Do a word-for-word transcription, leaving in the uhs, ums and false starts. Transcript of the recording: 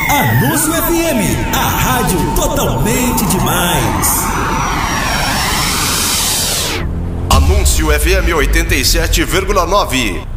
Anúncio F M, a rádio totalmente demais. Anúncio F M oitenta e sete vírgula nove.